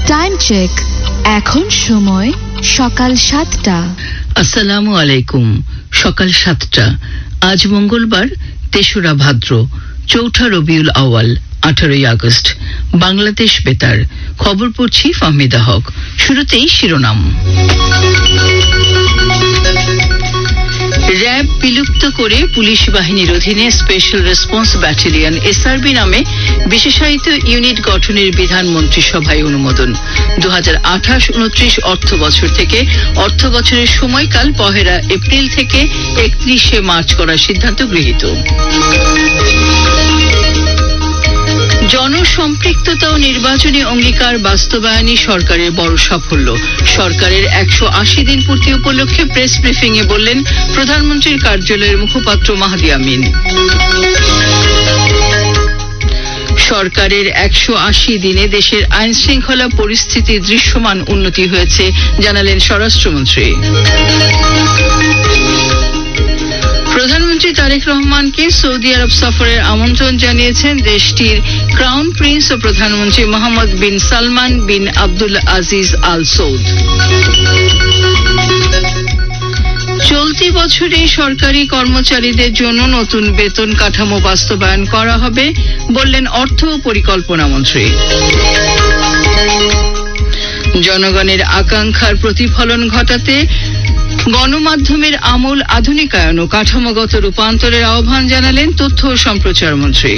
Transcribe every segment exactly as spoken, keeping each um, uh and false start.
Time check, এখন সময় সকাল সাতটা। আসসালামু আলাইকুম। সকাল সাতটা। আজ মঙ্গলবার তেসরা ভাদ্র, চৌঠা রবিউল আওয়াল, আঠারোই আগস্ট। বাংলাদেশ বেতার খবর পড়ছি ফাহমিদা হক। শুরুতেই শিরোনাম। র্যাব বিলুপ্ত করে পুলিশ বাহিনীর অধীনে স্পেশাল রেসপন্স ব্যাটালিয়ন এসআরবি নামে বিশেষায়িত ইউনিট গঠনের বিধান মন্ত্রিসভায় অনুমোদন। দু হাজার আঠাশ উনত্রিশ অর্থ বছর থেকে অর্থ বছরের সময়কাল পহেলা এপ্রিল থেকে একত্রিশে মার্চ করার সিদ্ধান্ত গৃহীত। জনসম্পৃক্ততা ও নির্বাচনী অঙ্গীকার বাস্তবায়নই সরকারের বড় সাফল্য। সরকারের একশো আশি দিন পূর্তি উপলক্ষে প্রেস ব্রিফিং এ বললেন প্রধানমন্ত্রীর কার্যালয়ের মুখপাত্র মাহদি আমিন। সরকারের একশো আশি দিনে দেশের আইন শৃঙ্খলা পরিস্থিতির দৃশ্যমান উন্নতি হয়েছে জানালেন স্বরাষ্ট্রমন্ত্রী। প্রধানমন্ত্রী তারেক রহমানকে সৌদি আরব সফরের আমন্ত্রণ জানিয়েছেন দেশটির ক্রাউন প্রিন্স ও প্রধানমন্ত্রী মোহাম্মদ বিন সালমান বিন আব্দুল আজিজ আল সৌদ। চলতি বছরে সরকারি কর্মচারীদের জন্য নতুন বেতন কাঠামো বাস্তবায়ন করা হবে বললেন অর্থ ও পরিকল্পনা মন্ত্রী। জনগণের আকাঙ্ক্ষার প্রতিফলন ঘটাতে গণমাধ্যমের আমূল আধুনিকায়ন ও কাঠামোগত রূপান্তরের আহ্বান জানালেন তথ্য ও সম্প্রচার মন্ত্রী।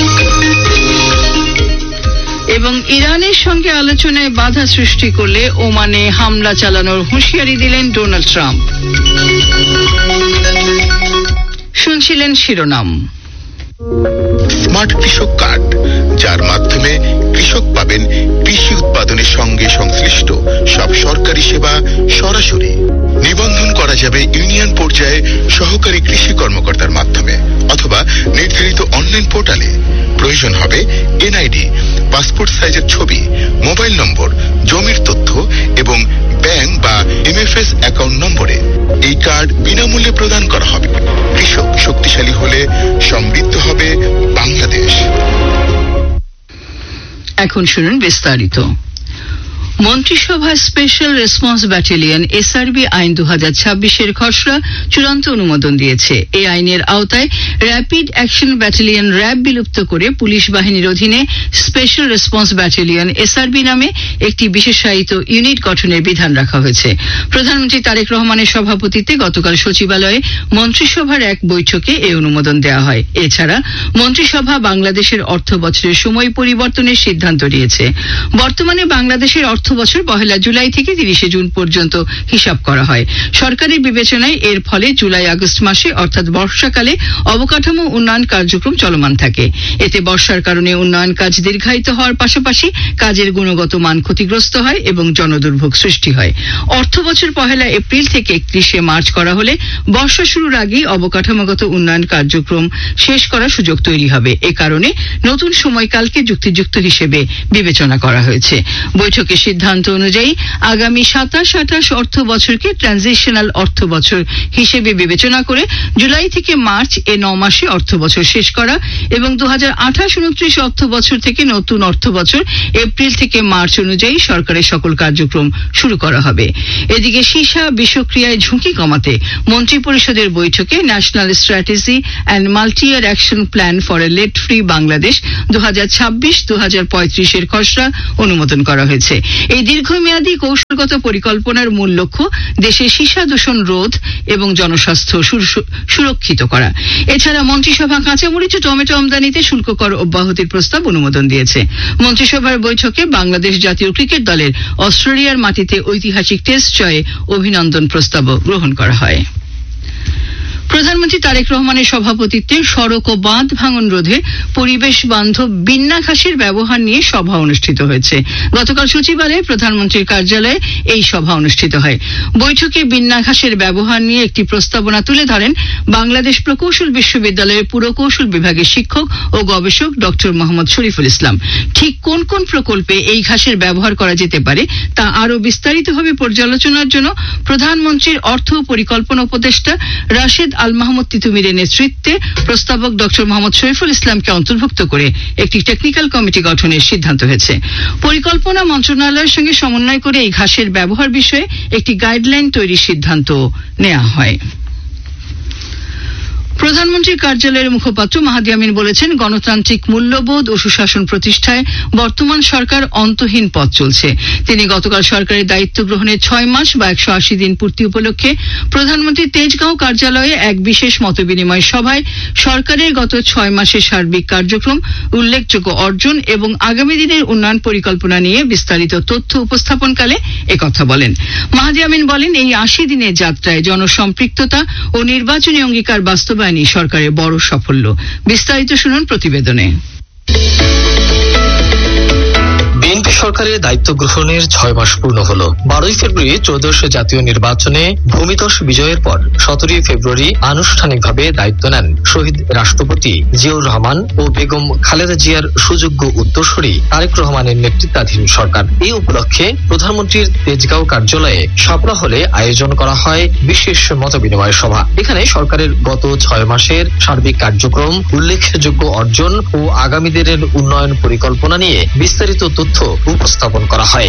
এবং ইরানের সঙ্গে আলোচনায় বাধা সৃষ্টি করলে ওমানে হামলা চালানোর হুঁশিয়ারি দিলেন ডোনাল্ড ট্রাম্প। শুনছিলেন শিরোনাম। স্মার্ট কৃষক কার্ড, যার মাধ্যমে কৃষক পাবেন কৃষি উৎপাদনের সঙ্গে সংশ্লিষ্ট সব সরকারি সেবা সরাসরি। নিবন্ধন করা যাবে ইউনিয়ন পর্যায়ে সহকারী কৃষি কর্মকর্তার মাধ্যমে অথবা নির্ধারিত অনলাইন পোর্টালে। প্রয়োজন হবে এনআইডি, পাসপোর্ট সাইজের ছবি, মোবাইল নম্বর, জমির তথ্য এবং ব্যাংক বা এমএফএস অ্যাকাউন্ট নম্বরে। এই কার্ড বিনামূল্যে প্রদান করা হবে। কৃষক শক্তিশালী হলে সমৃদ্ধ হবে বাংলাদেশ। এখন শুনুন বিস্তারিত। মন্ত্রিসভার স্পেশাল রেসপন্স ব্যাটালিয়ন এসআরবি আইন দু হাজার ছাব্বিশের খসড়া চূড়ান্ত অনুমোদন দিয়েছে। এই আইনের আওতায় র্যাপিড অ্যাকশন ব্যাটালিয়ন র্যাব বিলুপ্ত করে পুলিশ বাহিনীর অধীনে স্পেশাল রেসপন্স ব্যাটালিয়ন এসআরবি নামে একটি বিশেষায়িত ইউনিট গঠনের বিধান রাখা হয়েছে। প্রধানমন্ত্রী তারেক রহমানের সভাপতিত্বে গতকাল সচিবালয়ে মন্ত্রিসভার এক বৈঠকে এই অনুমোদন দেওয়া হয়। এছাড়া মন্ত্রিসভা বাংলাদেশের অর্থ বছরের সময় পরিবর্তনের সিদ্ধান্ত নিয়েছে। বর্তমানে বাংলাদেশের অর্থ বছর পহেলা জুলাই থেকে তিরিশে জুন পর্যন্ত হিসাব করা হয়। সরকারের বিবেচনায় এর ফলে জুলাই আগস্ট মাসে অর্থাৎ বর্ষাকালে অবকাঠামো উন্নয়ন কার্যক্রম চলমান থাকে। এতে বর্ষার কারণে উন্নয়ন কাজ দীর্ঘায়িত হওয়ার পাশাপাশি কাজের গুণগত মান ক্ষতিগ্রস্ত হয় এবং জনদুর্ভোগ সৃষ্টি হয়। অর্থ বছর পহেলা এপ্রিল থেকে একত্রিশে মার্চ করা হলে বর্ষা শুরুর আগেই অবকাঠামোগত উন্নয়ন কার্যক্রম শেষ করার সুযোগ তৈরি হবে। এ কারণে নতুন সময়কালকে যুক্তিযুক্ত হিসেবে বিবেচনা করা হয়েছে। বৈঠকে সিদ্ধান্ত অনুযায়ী আগামী সাতাশ আঠাশ অর্থ বছরকে ট্রানজিশনাল অর্থ বছর হিসেবে বিবেচনা করে জুলাই থেকে মার্চ এ ন মাসে অর্থ বছর শেষ করা এবং দু হাজার আঠাশ উনত্রিশ অর্থ বছর থেকে নতুন অর্থ বছর এপ্রিল থেকে মার্চ অনুযায়ী সরকারের সকল কার্যক্রম শুরু করা হবে। এদিকে সীসা বিষক্রিয়ায় ঝুঁকি কমাতে মন্ত্রিপরিষদের বৈঠকে national strategy and multi year action plan for a lead free Bangladesh দু হাজার ছাব্বিশ দু হাজার পঁয়ত্রিশের খসড়া অনুমোদন করা হয়েছে। এই দীর্ঘমেয়াদী কৌশলগত পরিকল্পনার মূল লক্ষ্য দেশে সীসা দূষণ রোধ এবং জনস্বাস্থ্য সুরক্ষিত করা। এছাড়া মন্ত্রিসভা কাঁচামরিচ ও টমেটো আমদানিতে শুল্ক কর অব্যাহতির প্রস্তাব অনুমোদন দিয়েছে। মন্ত্রিসভার বৈঠকে বাংলাদেশ জাতীয় ক্রিকেট দলের অস্ট্রেলিয়ার মাটিতে ঐতিহাসিক টেস্ট জয়ে অভিনন্দন প্রস্তাবও গ্রহণ করা হয়। প্রধানমন্ত্রী তারেক রহমানের সভাপতিত্বে সড়ক ও বাঁধ ভাঙন রোধে পরিবেশ বান্ধব বিন্না ঘাসের ব্যবহার নিয়ে সভা অনুষ্ঠিত হয়েছে। গতকাল সচিবালয়ে প্রধানমন্ত্রীর কার্যালয়ে এই সভা অনুষ্ঠিত হয়। বৈঠকে বিন্না ঘাসের ব্যবহার নিয়ে একটি প্রস্তাবনা তুলে ধরেন বাংলাদেশ প্রকৌশল বিশ্ববিদ্যালয়ের পুরকৌশল বিভাগের শিক্ষক ও গবেষক ডক্টর মোহাম্মদ শরীফুল ইসলাম। ঠিক কোন কোন প্রকল্পে এই ঘাসের ব্যবহার করা যেতে পারে তা আরও বিস্তারিতভাবে পর্যালোচনার জন্য প্রধানমন্ত্রীর অর্থ ও পরিকল্পনা উপদেষ্টা রাশেদ আল মাহমুদ তিতুমিরের নেতৃত্বে প্রস্তাবক ডক্টর মোহাম্মদ শরীফুল ইসলামকে অন্তর্ভুক্ত করে একটি টেকনিক্যাল কমিটি গঠনের সিদ্ধান্ত হয়েছে। পরিকল্পনা মন্ত্রণালয়ের সঙ্গে সমন্বয় করে এই ঘাসের ব্যবহার বিষয়ে একটি গাইডলাইন তৈরির সিদ্ধান্ত নেওয়া হয়। প্রধানমন্ত্রীর কার্যালয়ের মুখপাত্র মাহাদি আমিন বলেছেন, গণতান্ত্রিক মূল্যবোধ ও সুশাসন প্রতিষ্ঠায় বর্তমান সরকার অন্তহীন পথ চলছে। তিনি গতকাল সরকারের দায়িত্ব গ্রহণের ছয় মাস বা একশো আশি দিন পূর্তি উপলক্ষে প্রধানমন্ত্রীর তেজগাঁও কার্যালয়ে এক বিশেষ মতবিনিময় সভায় সরকারের গত ছয় মাসের সার্বিক কার্যক্রম, উল্লেখযোগ্য অর্জন এবং আগামী দিনের উন্নয়ন পরিকল্পনা নিয়ে বিস্তারিত তথ্য উপস্থাপনকালে একথা বলেন। মাহাদি আমিন বলেন, এই আশি দিনের যাত্রায় জনসম্পৃক্ততা ও নির্বাচনী অঙ্গীকার বাস্তবায়ন সরকারের বড় সাফল্য। বিস্তারিত শুনুন প্রতিবেদনে। বিএনপি সরকারের দায়িত্ব গ্রহণের ছয় মাস পূর্ণ হল। বারোই ফেব্রুয়ারি ত্রয়োদশ জাতীয় নির্বাচনে ভূমিধস বিজয়ের পর সতেরোই ফেব্রুয়ারি আনুষ্ঠানিকভাবে দায়িত্ব নেন শহীদ রাষ্ট্রপতি জিয়াউর রহমান ও বেগম খালেদা জিয়ার সুযোগ্য উত্তরসূরি তারেক রহমানের নেতৃত্বাধীন সরকার। এই উপলক্ষে প্রধানমন্ত্রীর তেজগাঁও কার্যালয়ে শাপলা হলে আয়োজন করা হয় বিশেষ মতবিনিময় সভা। এখানে সরকারের গত ছয় মাসের সার্বিক কার্যক্রম, উল্লেখযোগ্য অর্জন ও আগামী দিনের উন্নয়ন পরিকল্পনা নিয়ে বিস্তারিত তথ্য উপস্থাপন করা হয়।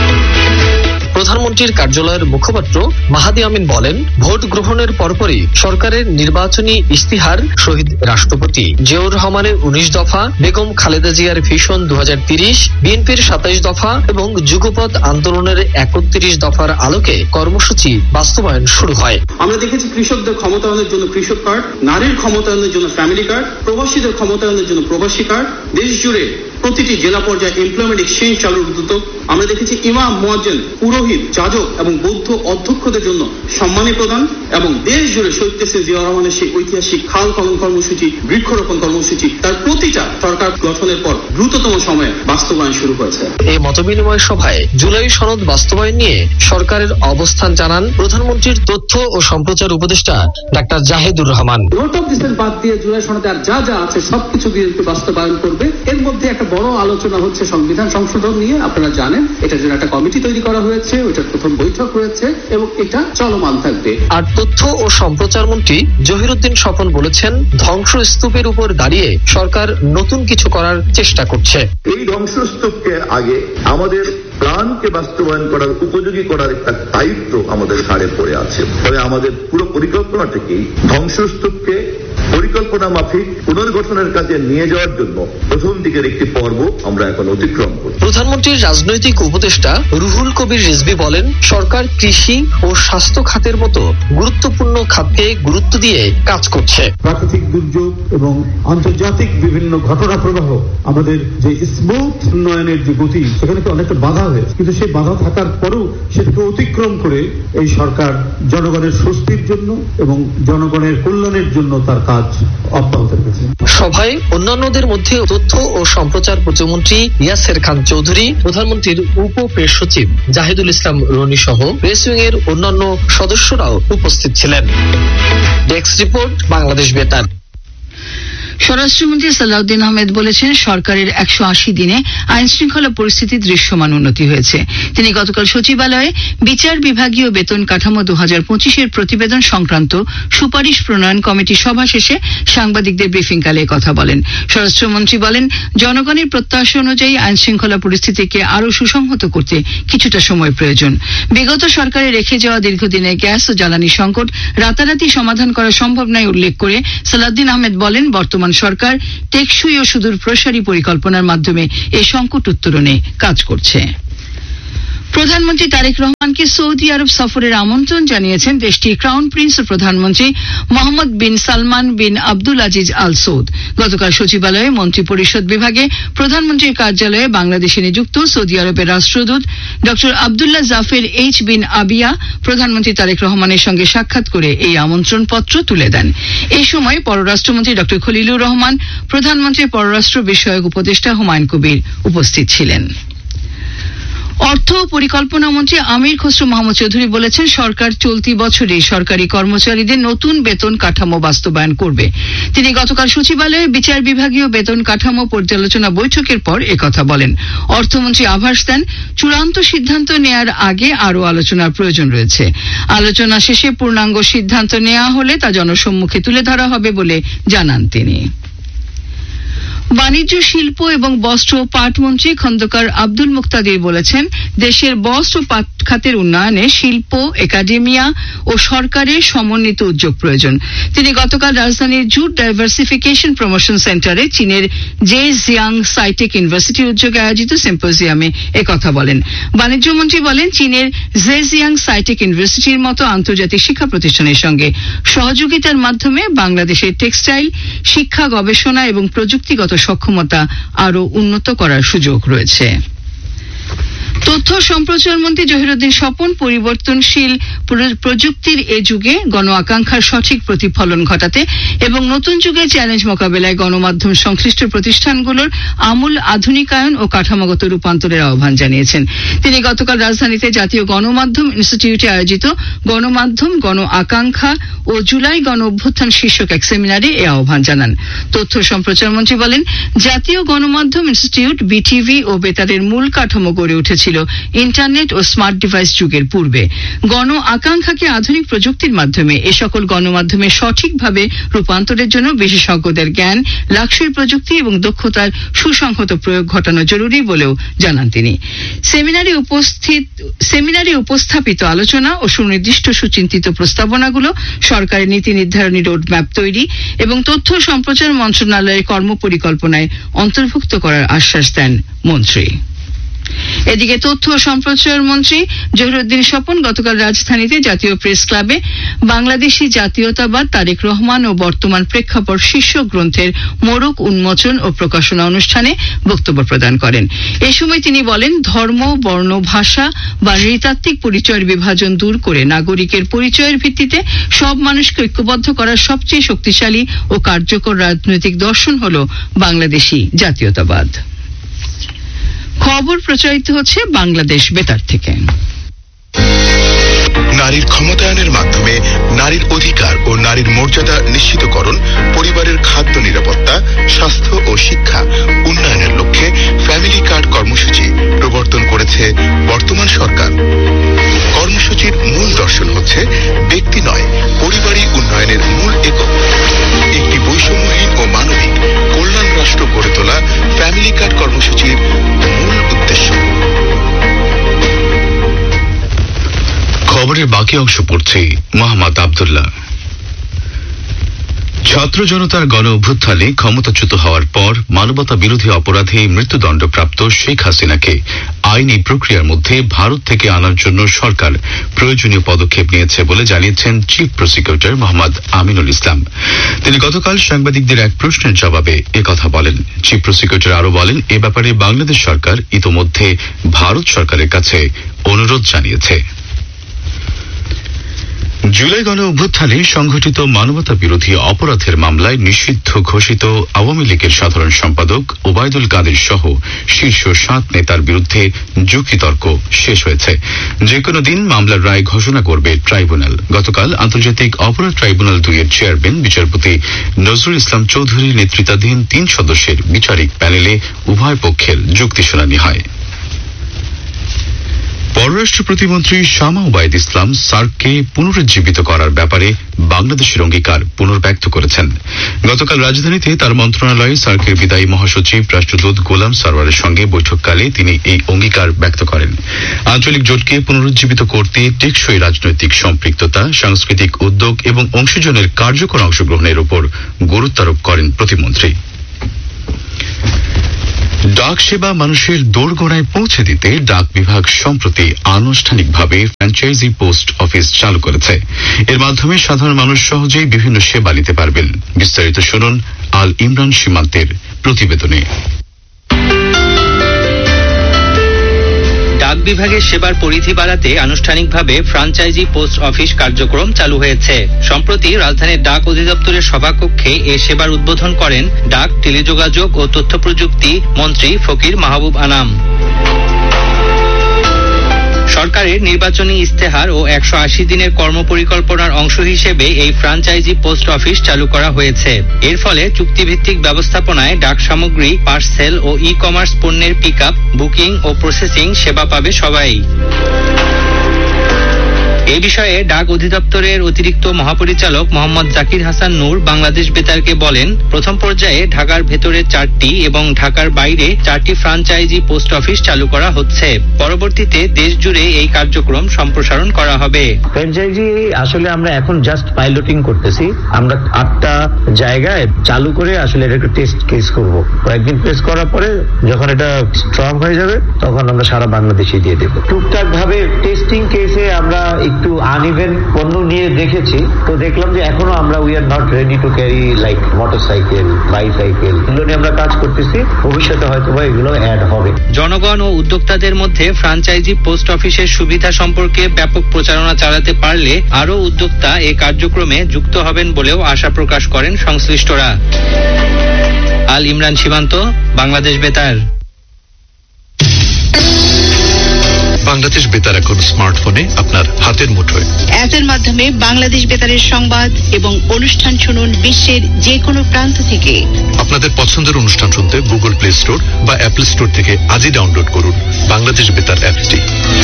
প্রধানমন্ত্রীর কার্যালয়ের মুখপাত্র মাহাদি আমিন বলেন, ভোট গ্রহণের পরপরই সরকারের নির্বাচনী ইস্তিহার, শহীদ রাষ্ট্রপতি জিয়াউর রহমানের উনিশ দফা, বেগম খালেদা জিয়ার ভিশন দু হাজার তিরিশ, বিএনপির সাতাইশ দফা এবং যুগপৎ আন্দোলনের একত্রিশ দফার আলোকে কর্মসূচি বাস্তবায়ন শুরু হয়। আমরা দেখেছি কৃষকদের ক্ষমতায়নের জন্য কৃষক কার্ড, নারীর ক্ষমতায়নের জন্য ফ্যামিলি কার্ড, প্রবাসীদের ক্ষমতায়নের জন্য প্রবাসী কার্ড, দেশ জুড়ে প্রতিটি জেলা পর্যায়ে এমপ্লয়মেন্ট এক্সচেঞ্জ চালুর উদ্যোগ। আমরা দেখেছি ইমাম, মুয়াজ্জিন, পুরোহিত, যাজক এবং বৌদ্ধ অধ্যক্ষদের জন্য সম্মানী প্রদান এবং দেশ জুড়ে শহীদ প্রেসিডেন্ট জিয়াউর রহমানের সেই ঐতিহাসিক খাল খনন কর্মসূচি, বৃক্ষরোপণ কর্মসূচি, তার প্রতিটা সরকার গঠনের পর দ্রুততম সময়ে বাস্তবায়ন শুরু হয়েছে। এই মতবিনিময় সভায় জুলাই সনদ বাস্তবায়ন নিয়ে সরকারের অবস্থান জানান প্রধানমন্ত্রীর তথ্য ও সম্প্রচার উপদেষ্টা doctor Zahidur Rahman. Note of dissent বাদ দিয়ে জুলাই সনদে আর যা যা আছে সবকিছু বিএনপি বাস্তবায়ন করবে। এর মধ্যে একটা বড় আলোচনা হচ্ছে সংবিধান সংশোধন নিয়ে। আপনারা জানেন এটার জন্য একটা কমিটি তৈরি করা হয়েছে, ওইটার প্রথম বৈঠক হয়েছে এবং এটা চলমান থাকবে। আর তথ্য ও সম্প্রচার মন্ত্রী জহিরুদ্দিন স্বপন বলেছেন, ধ্বংসস্তূপের উপর দাঁড়িয়ে সরকার নতুন কিছু করার চেষ্টা করছে। এই ধ্বংসস্তূপকে আগে আমাদের প্ল্যানকে বাস্তবায়ন করার, উপযোগী করার একটা দায়িত্ব আমাদের ঘাড়ে পড়ে আছে। ফলে আমাদের পুরো পরিকল্পনা থেকেই ধ্বংসস্তূপকে পরিকল্পনা মাফিক পুনর্গঠনের কাজে নিয়ে যাওয়ার জন্য প্রথম দিকের একটি পর্ব আমরা এখন অতিক্রম করি। প্রধানমন্ত্রীর রাজনৈতিক উপদেষ্টা রুহুল কবির রিজভী বলেন, সরকার কৃষি ও স্বাস্থ্য খাতের মতো গুরুত্বপূর্ণ খাতকে গুরুত্ব দিয়ে কাজ করছে। প্রাকৃতিক দুর্যোগ এবং আন্তর্জাতিক বিভিন্ন ঘটনা প্রবাহ আমাদের যে স্মুথ উন্নয়নের যে গতি, সেখানে তো অনেকটা বাধা হয়েছে, কিন্তু সেই বাধা থাকার পরেও সেটাকে অতিক্রম করে এই সরকার জনগণের স্বস্তির জন্য এবং জনগণের কল্যাণের জন্য তার কাজ অব্যাহত রেখেছে। সভায় অন্যান্যদের মধ্যে তথ্য ও সম্প্রচার প্রতিমন্ত্রী ইয়াসের খান চৌধুরী, প্রধানমন্ত্রীর উপ প্রেস সচিব জাহিদুল ইসলাম রনি সহ প্রেস উইং এর অন্যান্য সদস্যরাও উপস্থিত ছিলেন। ডেস্ক রিপোর্ট, বাংলাদেশ বেতার। স্বরাষ্ট্রমন্ত্রী সালাউদ্দিন আহমেদ বলেছেন, সরকারের একশো আশি দিনে আইন শৃঙ্খলা পরিস্থিতির দৃশ্যমান উন্নতি হয়েছে। তিনি গতকাল সচিবালয়ে বিচার বিভাগীয় বেতন কাঠামো দু হাজার পঁচিশের প্রতিবেদন সংক্রান্ত সুপারিশ প্রণয়ন কমিটি সভা শেষে সাংবাদিকদের ব্রিফিংকালে কথা বলেন। স্বরাষ্ট্রমন্ত্রী বলেন, জনগণের প্রত্যাশা অনুযায়ী আইন শৃঙ্খলা পরিস্থিতিকে আরও সুসংহত করতে কিছুটা সময় প্রয়োজন। বিগত সরকারে রেখে যাওয়া দীর্ঘদিনের গ্যাস ও জ্বালানি সংকট রাতারাতি সমাধান করা সম্ভব নয় উল্লেখ করে সালাউদ্দিন আহমেদ বলেন, বর্তমান সরকার টেকসই ও সুদূর প্রসারী পরিকল্পনার মাধ্যমে এই সংকট উত্তরণে কাজ করছে। প্রধানমন্ত্রী তারেক রহমানকে সৌদি আরব সফরের আমন্ত্রণ জানিয়েছেন দেশটির ক্রাউন প্রিন্স ও প্রধানমন্ত্রী মোহাম্মদ বিন সালমান বিন আব্দুল আজিজ আল সৌদ। গতকাল সচিবালয়ে মন্ত্রী পরিষদ বিভাগে প্রধানমন্ত্রীর কার্যালয়ে বাংলাদেশে নিযুক্ত সৌদি আরবের রাষ্ট্রদূত ডক্টর আবদুল্লাহ জাফের এইচ বিন আবিয়া প্রধানমন্ত্রী তারেক রহমানের সঙ্গে সাক্ষাৎ করে এই আমন্ত্রণ পত্র তুলে দেন। এই সময় পররাষ্ট্রমন্ত্রী ডক্টর খলিলুর রহমান, প্রধানমন্ত্রীর পররাষ্ট্র বিষয়ক উপদেষ্টা হুমায়ুন কবির উপস্থিত ছিলেন। অর্থ ও পরিকল্পনা মন্ত্রী আমির খসরু মাহমুদ চৌধুরী বলেছেন, সরকার চলতি বছরে সরকারি কর্মচারীদের নতুন বেতন কাঠামো বাস্তবায়ন করবে। তিনি গতকাল সচিবালয়ে বিচার বিভাগীয় বেতন কাঠামো পর্যালোচনা বৈঠকের পর একথা বলেন। অর্থমন্ত্রী আভাস দেন, চূড়ান্ত সিদ্ধান্ত নেয়ার আগে আরও আলোচনার প্রয়োজন রয়েছে। আলোচনা শেষে পূর্ণাঙ্গ সিদ্ধান্ত নেওয়া হলে তা জনসম্মুখে তুলে ধরা হবে বলে জানান তিনি। বাণিজ্য, শিল্প এবং বস্ত্র ও পাট মন্ত্রী খন্দকার আব্দুল মুক্তাদির বলেছেন, দেশের বস্ত্র ও পাট খাতের উন্নয়নে শিল্প, একাডেমিয়া ও সরকারের সমন্বিত উদ্যোগ প্রয়োজন। তিনি গতকাল রাজধানীর জুট ডাইভার্সিফিকেশন প্রমোশন সেন্টারে চীনের জে জিয়াং সাইটেক ইউনিভার্সিটির উদ্যোগে আয়োজিত সিম্পোজিয়ামে একথা বলেন। বাণিজ্য মন্ত্রী বলেন, চীনের জে জিয়াং সাইটেক ইউনিভার্সিটির মতো আন্তর্জাতিক শিক্ষা প্রতিষ্ঠানের সঙ্গে সহযোগিতার মাধ্যমে বাংলাদেশের টেক্সটাইল, শিক্ষা, গবেষণা এবং প্রযুক্তিগত সক্ষমতা আরও উন্নত করার সুযোগ রয়েছে। তথ্য সম্প্রচার মন্ত্রী জহিরুদ্দিন স্বপন পরিবর্তনশীল প্রযুক্তির এ যুগে গণ আকাঙ্ক্ষার সঠিক প্রতিফলন ঘটাতে এবং নতুন যুগে চ্যালেঞ্জ মোকাবেলায় গণমাধ্যম সংশ্লিষ্ট প্রতিষ্ঠানগুলোর আমূল আধুনিকায়ন ও কাঠামোগত রূপান্তরের আহ্বান জানিয়েছেন। তিনি গতকাল রাজধানীতে জাতীয় গণমাধ্যম ইনস্টিটিউটে আয়োজিত গণমাধ্যম, গণ আকাঙ্ক্ষা ও জুলাই গণ অভ্যুত্থান শীর্ষক এক সেমিনারে এ আহ্বান জানান। তথ্য সম্প্রচার মন্ত্রী বলেন, জাতীয় গণমাধ্যম ইনস্টিটিউট বিটিভি ও বেতারের মূল কাঠামো গড়ে উঠেছিল ইন্টারনেট ও স্মার্ট ডিভাইস যুগের পূর্বে। গণ আকাঙ্ক্ষাকে আধুনিক প্রযুক্তির মাধ্যমে এ সকল গণমাধ্যমে সঠিকভাবে রূপান্তরের জন্য বিশেষজ্ঞদের জ্ঞান, লাক্সুরি প্রযুক্তি এবং দক্ষতার সুসংহত প্রয়োগ ঘটানো জরুরি বলেও জানান তিনি। সেমিনারে উপস্থিত সেমিনারে উপস্থাপিত আলোচনা ও সুনির্দিষ্ট সুচিন্তিত প্রস্তাবনাগুলো সরকারের নীতি নির্ধারণী রোডম্যাপ তৈরি এবং তথ্য সম্প্রচার মন্ত্রণালয়ের কর্মপরিকল্পনায় অন্তর্ভুক্ত করার আশ্বাস দেন মন্ত্রী। এদিকে তথ্য ও সম্প্রচার মন্ত্রী জহিরুদ্দিন স্বপন গতকাল রাজধানীতে জাতীয় প্রেস ক্লাবে বাংলাদেশি জাতীয়তাবাদ, তারেক রহমান ও বর্তমান প্রেক্ষাপট শীর্ষক গ্রন্থের মোড়ক উন্মোচন ও প্রকাশনা অনুষ্ঠানে বক্তব্য প্রদান করেন। এ সময় তিনি বলেন, ধর্ম, বর্ণ, ভাষা বা নৃতাত্ত্বিক পরিচয়ের বিভাজন দূর করে নাগরিকের পরিচয়ের ভিত্তিতে সব মানুষকে ঐক্যবদ্ধ করার সবচেয়ে শক্তিশালী ও কার্যকর রাজনৈতিক দর্শন হল বাংলাদেশি জাতীয়তাবাদ। খবর প্রচারিত হচ্ছে বাংলাদেশ বেতার থেকে। নারীর ক্ষমতায়নের মাধ্যমে নারীর অধিকার ও নারীর মর্যাদা নিশ্চিতকরণ, পরিবারের খাদ্য নিরাপত্তা, স্বাস্থ্য ও শিক্ষা উন্নয়নের লক্ষ্যে ফ্যামিলি কার্ড কর্মসূচি প্রবর্তন করেছে বর্তমান সরকার। কর্মসূচির মূল দর্শন হচ্ছে ব্যক্তি নয়, পরিবারই উন্নয়নের মূল একক। একটি বৈষম্যহীন ও মানবিক কল্যাণ রাষ্ট্র গড়ে তোলা ফ্যামিলি কার্ড কর্মসূচির মূল উদ্দেশ্য। খবরের বাকি অংশ পড়ছে মোহাম্মদ আব্দুল্লাহ। ছাত্র জনতার গণ অভ্যুত্থানে ক্ষমতাচ্যুত হওয়ার পর মানবতা বিরোধী অপরাধে মৃত্যুদণ্ডপ্রাপ্ত শেখ হাসিনাকে আইনি প্রক্রিয়ার মধ্যে ভারত থেকে আনার জন্য সরকার প্রয়োজনীয় পদক্ষেপ নিয়েছে বলে জানিয়েছেন চিফ প্রসিকিউটর মোহাম্মদ আমিনুল ইসলাম। তিনি গতকাল সাংবাদিকদের এক প্রশ্নের জবাবে একথা বলেন। চিফ প্রসিকিউটর আরও বলেন, এ ব্যাপারে বাংলাদেশ সরকার ইতোমধ্যে ভারত সরকারের কাছে অনুরোধ জানিয়েছে। জুলাই গণ অভ্যুত্থানে সংঘটিত মানবতা বিরোধী অপরাধের মামলায় নিষিদ্ধ ঘোষিত আওয়ামী লীগের সাধারণ সম্পাদক ওবায়দুল কাদের সহ শীর্ষ সাত নেতার বিরুদ্ধে যুক্তিতর্ক শেষ হয়েছে। যে কোনো দিন মামলার রায় ঘোষণা করবে ট্রাইব্যুনাল। গতকাল আন্তর্জাতিক অপরাধ ট্রাইব্যুনাল দুই এর চেয়ারম্যান বিচারপতি নজরুল ইসলাম চৌধুরীর নেতৃত্বাধীন তিন সদস্যের বিচারিক প্যানেলে উভয় পক্ষের যুক্তি শুনানি হয়। পররাষ্ট্র প্রতিমন্ত্রী শামা ওবায়দ ইসলাম সার্ককে পুনরুজ্জীবিত করার ব্যাপারে বাংলাদেশের অঙ্গীকার পুনর্ব্যক্ত করেছেন। গতকাল রাজধানীতে তার মন্ত্রণালয়ে সার্কের বিদায়ী মহাসচিব রাষ্ট্রদূত গোলাম সারওয়ারের সঙ্গে বৈঠককালে তিনি এই অঙ্গীকার ব্যক্ত করেন। আঞ্চলিক জোটকে পুনরুজ্জীবিত করতে টেকসই রাজনৈতিক সম্পৃক্ততা, সাংস্কৃতিক উদ্যোগ এবং অংশীজনের কার্যকর অংশগ্রহণের উপর গুরুত্বারোপ করেন প্রতিমন্ত্রী। ডাক সেবা মানুষের দোরগোড়ায় পৌঁছে দিতে ডাক বিভাগ সম্প্রতি আনুষ্ঠানিকভাবে ফ্র্যাঞ্চাইজি পোস্ট অফিস চালু করেছে। এর মাধ্যমে সাধারণ মানুষ সহজেই বিভিন্ন সেবা নিতে পারবেন। বিস্তারিত শুনুন আল ইমরান সীমান্তের প্রতিবেদনে। ডাক বিভাগের সেবার পরিধি বাড়াতে আনুষ্ঠানিকভাবে ফ্র্যাঞ্চাইজি পোস্ট অফিস কার্যক্রম চালু হয়েছে। সম্প্রতি রাজধানীর ডাক অধিদপ্তরের সভাকক্ষে এ সেবার উদ্বোধন করেন ডাক, টেলিযোগাযোগ ও তথ্য প্রযুক্তি মন্ত্রী ফকির মাহবুব আনাম। সরকারের নির্বাচনী ইস্তেহার ও একশো আশি দিনের কর্মপরিকল্পনার অংশ হিসেবে এই ফ্রাঞ্চাইজি পোস্ট অফিস চালু করা হয়েছে। এর ফলে চুক্তিভিত্তিক ব্যবস্থাপনায় ডাক সামগ্রী, পার্সেল ও ই কমার্স পণ্যের পিক আপ, বুকিং ও প্রসেসিং সেবা পাবে সবাই। এ বিষয়ে ডাক অধিদপ্তরের অতিরিক্ত মহাপরিচালক মোহাম্মদ জাকির হাসান নূর বাংলাদেশ বেতারকে বলেন, প্রথম পর্যায়ে ঢাকার ভেতরে চারটি এবং ঢাকার বাইরে চারটি ফ্রাঞ্চাইজি পোস্ট অফিস চালু করা হচ্ছে। পরবর্তীতে দেশ জুড়ে এই কার্যক্রম সম্প্রসারণ করা হবে। ফ্র্যাঞ্চাইজি আসলে আমরা এখন জাস্ট পাইলটিং করতেছি। আমরা আটটা জায়গায় চালু করে আসলে এটা একটু টেস্ট কেস করব। কয়েকদিন টেস্ট করার পরে যখন এটা স্ট্রং হয়ে যাবে তখন আমরা সারা বাংলাদেশে দিয়ে দেব। টুকটাক ভাবে টেস্টিং কেসে আমরা একটু আনইভেন পণ্য নিয়ে দেখেছি, তো দেখলাম যে এখনো আমরা we are not ready to carry like motorcycle, bicycle, এগুলো নিয়ে আমরা কাজ করতেছি। ভবিষ্যতে হয়তো বা এগুলো অ্যাড হবে। জনগণ ও উদ্যোক্তাদের মধ্যে ফ্রাঞ্চাইজি পোস্ট অফিসের সুবিধা সম্পর্কে ব্যাপক প্রচারণা চালাতে পারলে আরও উদ্যোক্তা এ কার্যক্রমে যুক্ত হবেন বলেও আশা প্রকাশ করেন সংশ্লিষ্টরা। আল ইমরান সীমান্ত, বাংলাদেশ বেতার। বাংলাদেশ বেতার এখন স্মার্টফোনে আপনার হাতের মুঠোয়। অ্যাপের মাধ্যমে বাংলাদেশ বেতারের সংবাদ এবং অনুষ্ঠান শুনুন বিশ্বের যে কোনো প্রান্ত থেকে। আপনাদের পছন্দের অনুষ্ঠান শুনতে গুগল প্লে স্টোর বা অ্যাপল স্টোর থেকে আজই ডাউনলোড করুন বাংলাদেশ বেতার অ্যাপটি।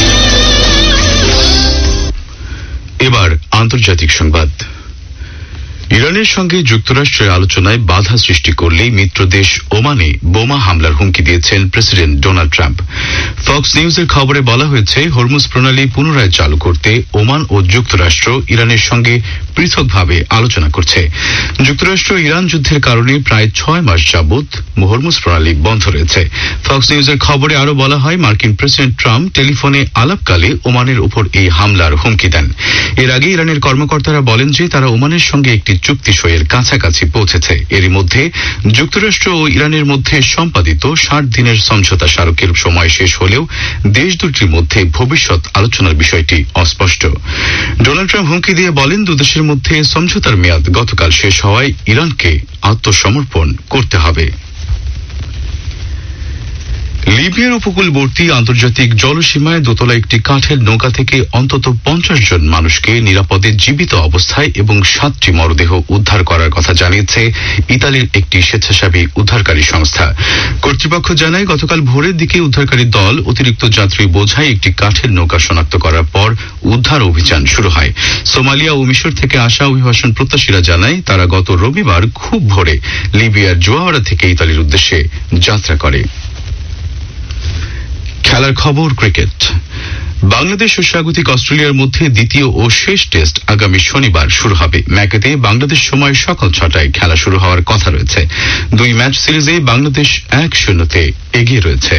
এবার আন্তর্জাতিক সংবাদ। ইরানের সঙ্গে যুক্তরাষ্ট্রের আলোচনায় বাধা সৃষ্টি করলেই মিত্র দেশ ওমানে বোমা হামলার হুমকি দিয়েছেন প্রেসিডেন্ট ডোনাল্ড ট্রাম্প। ফক্স নিউজের খবরে বলা হয়েছে, হরমুজ প্রণালী পুনরায় চালু করতে ওমান ও যুক্তরাষ্ট্র ইরানের সঙ্গে পৃথকভাবে আলোচনা করছে। যুক্তরাষ্ট্র ইরান যুদ্ধের কারণে প্রায় ছয় মাস যাবৎ হরমুজ প্রণালী বন্ধ রয়েছে। ফক্স নিউজের খবরে আরও বলা হয়, মার্কিন প্রেসিডেন্ট ট্রাম্প টেলিফোনে আলাপকালে ওমানের উপর এই হামলার হুমকি দেন। এর আগে ইরানের কর্মকর্তারা বলেন যে তারা ওমানের সঙ্গে একটি চুক্তি সইয়ের কাছাকাছি পৌঁছেছে। এরই মধ্যে যুক্তরাষ্ট্র ও ইরানের মধ্যে সম্পাদিত ষাট দিনের সমঝোতা স্মারকের সময় শেষ হলেও দেশ দুটির মধ্যে ভবিষ্যৎ আলোচনার বিষয়টি অস্পষ্ট। ডোনাল্ড ট্রাম্প হুমকি দিয়ে বলেন, দুদেশের মধ্যে সমঝোতার মেয়াদ গতকাল শেষ হওয়ায় ইরানকে আত্মসমর্পণ করতে হবে। লিবিয়ার উপকূলবর্তী আন্তর্জাতিক জলসীমায় দোতলা একটি কাঠের নৌকা থেকে অন্তত পঞ্চাশ জন মানুষকে নিরাপদে জীবিত অবস্থায় এবং সাতটি মরদেহ উদ্ধার করার কথা জানিয়েছে ইতালির একটি স্বেচ্ছাসেবী উদ্ধারকারী সংস্থা। কর্তৃপক্ষ জানায়, গতকাল ভোরের দিকে উদ্ধারকারী দল অতিরিক্ত যাত্রী বোঝাই একটি কাঠের নৌকা শনাক্ত করার পর উদ্ধার অভিযান শুরু হয়। সোমালিয়া ও মিশর থেকে আসা অভিবাসন প্রত্যাশীরা জানায়, তারা গত রবিবার খুব ভোরে লিবিয়ার জোয়ারা থেকে ইতালির উদ্দেশ্যে যাত্রা করে। খেলার খবর, ক্রিকেট। বাংলাদেশ ও স্বাগতিক অস্ট্রেলিয়ার মধ্যে দ্বিতীয় ও শেষ টেস্ট আগামী শনিবার শুরু হবে। ম্যাকেতে বাংলাদেশ সময় সকাল ছটায় খেলা শুরু হওয়ার কথা রয়েছে। দুই ম্যাচ সিরিজে বাংলাদেশ এক শূন্যতে এগিয়ে রয়েছে।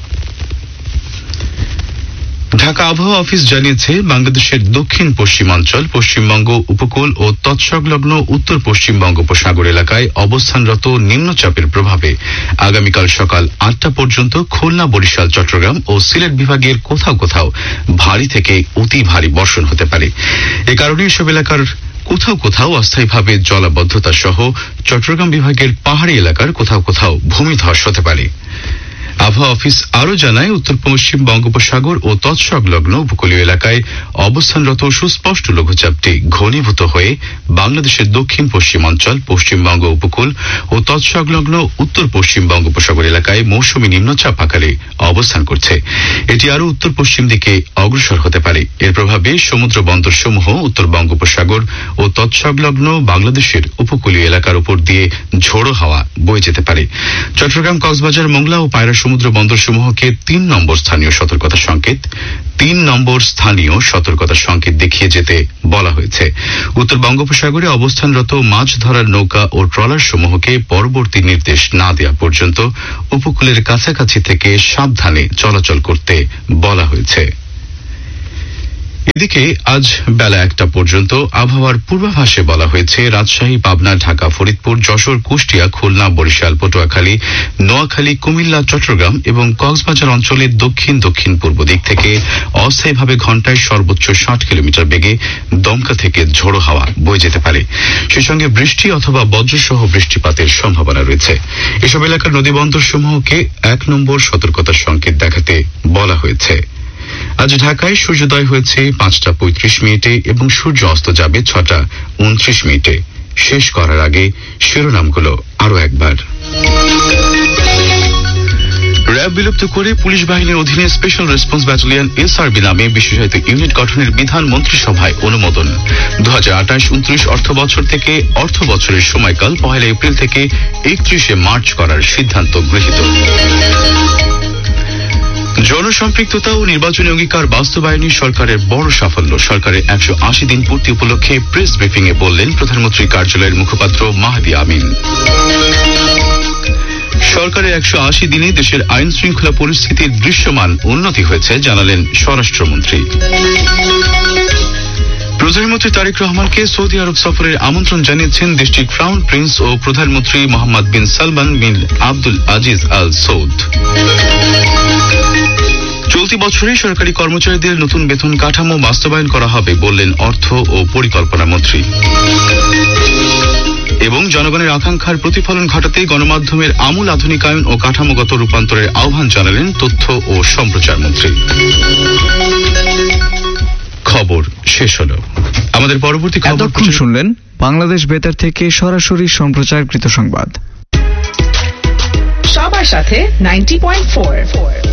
ঢাকা আবহাওয়া অফিস জানিয়েছে, বাংলাদেশের দক্ষিণ পশ্চিমাঞ্চল, পশ্চিমবঙ্গ উপকূল ও তৎসংলগ্ন উত্তর পশ্চিম বঙ্গোপসাগর এলাকায় অবস্থানরত নিম্নচাপের প্রভাবে আগামীকাল সকাল আটটা পর্যন্ত খুলনা, বরিশাল, চট্টগ্রাম ও সিলেট বিভাগের কোথাও কোথাও ভারী থেকে অতি ভারী বর্ষণ হতে পারে। এ কারণে এসব এলাকার কোথাও কোথাও অস্থায়ীভাবে জলাবদ্ধতা সহ চট্টগ্রাম বিভাগের পাহাড়ি এলাকার কোথাও কোথাও ভূমিধস হতে পারে। আবহাওয়া অফিস আরও জানায়, উত্তর পশ্চিম বঙ্গোপসাগর ও তৎসংলগ্ন উপকূলীয় এলাকায় অবস্থানরত সুস্পষ্ট লঘুচাপটি ঘনীভূত হয়ে বাংলাদেশের দক্ষিণ পশ্চিমাঞ্চল, পশ্চিমবঙ্গ উপকূল ও তৎসংলগ্ন উত্তর পশ্চিম বঙ্গোপসাগর এলাকায় মৌসুমী নিম্নচাপ আকারে অবস্থান করছে। এটি আরও উত্তর পশ্চিম দিকে অগ্রসর হতে পারে। এর প্রভাবে সমুদ্র বন্দরসমূহ উত্তর বঙ্গোপসাগর ও তৎসংলগ্ন বাংলাদেশের উপকূলীয় এলাকার উপর দিয়ে ঝোড়ো হাওয়া বয়ে যেতে পারে। চট্টগ্রাম, কক্সবাজার, মোংলা ও পায়রা সমুদ্র বন্দরসমূহকে তিন নম্বর স্থানীয় সতর্কতা সংকেত তিন নম্বর স্থানীয় সতর্কতা সংকেত দেখিয়ে যেতে বলা হয়েছে। উত্তর বঙ্গোপসাগরে অবস্থানরত মাছ ধরার নৌকা ও ট্রলার সমূহকে পরবর্তী নির্দেশ না দেওয়া পর্যন্ত উপকূলের কাছাকাছি থেকে সাবধানে চলাচল করতে বলা হয়েছে। এদিকে আজ বেলা একটা পর্যন্ত আবহাওয়ার পূর্বাভাসে বলা হয়েছে, রাজশাহী, পাবনা, ঢাকা, ফরিদপুর, যশোর, কুষ্টিয়া, খুলনা, বরিশাল, পটুয়াখালী, নোয়াখালী, কুমিল্লা, চট্টগ্রাম এবং কক্সবাজার অঞ্চলের দক্ষিণ দক্ষিণ পূর্ব দিক থেকে অস্থায়ীভাবে ঘণ্টায় সর্বোচ্চ ষাট কিলোমিটার বেগে দমকা থেকে ঝোড়ো হাওয়া বয়ে যেতে পারে। সেই সঙ্গে বৃষ্টি অথবা বজ্রসহ বৃষ্টিপাতের সম্ভাবনা রয়েছে। এসব এলাকার নদীবন্দর সমূহকে এক নম্বর সতর্কতা সংকেত দেখাতে বলা হয়েছে। আজ ঢাকায় সূর্যোদয় হয়েছে পাঁচটা পঁয়ত্রিশ মিনিটে এবং সূর্য অস্ত যাবে ছটা উনত্রিশ মিনিটে। শেষ করার আগে শিরোনামগুলো আরো একবার। র্যাব বিলুপ্ত করে পুলিশ বাহিনীর অধীনে স্পেশাল রেসপন্স ব্যাটালিয়ন এসআরবি নামে বিশেষায়িত ইউনিট গঠনের বিধান মন্ত্রিসভায় অনুমোদন। দু হাজার আঠাশ উনত্রিশ অর্থ বছর থেকে অর্থ বছরের সময়কাল পহেলা এপ্রিল থেকে একত্রিশে মার্চ করার সিদ্ধান্ত গৃহীত। জনসম্পৃক্ততা ও নির্বাচনী অঙ্গীকার বাস্তবায়নই সরকারের বড় সাফল্য। সরকারের একশো আশি দিন পূর্তি উপলক্ষে প্রেস ব্রিফিং এ বললেন প্রধানমন্ত্রীর কার্যালয়ের মুখপাত্র মাহদি আমিন। সরকারের একশো আশি দিনে দেশের আইন শৃঙ্খলা পরিস্থিতির দৃশ্যমান উন্নতি হয়েছে জানালেন স্বরাষ্ট্রমন্ত্রী। প্রধানমন্ত্রী তারেক রহমানকে সৌদি আরব সফরের আমন্ত্রণ জানিয়েছেন দেশটির ক্রাউন প্রিন্স ও প্রধানমন্ত্রী মোহাম্মদ বিন সালমান বিন আব্দুল আজিজ আল সৌদ। চলতি বছরে সরকারি কর্মচারীদের নতুন বেতন কাঠামো বাস্তবায়ন করা হবে বললেন অর্থ ও পরিকল্পনা মন্ত্রী। এবং জনগণের আকাঙ্ক্ষার প্রতিফলন ঘটাতে গণমাধ্যমের আমূল আধুনিকায়ন ও কাঠামোগত রূপান্তরের আহ্বান জানালেন তথ্য ও সম্প্রচার মন্ত্রী। খবর শেষ হল। আমাদের পরবর্তী খবর শুনলেন বাংলাদেশ বেতার থেকে সরাসরি সম্প্রচারকৃত সংবাদ। সবার সাথে নাইনটি পয়েন্ট ফোর।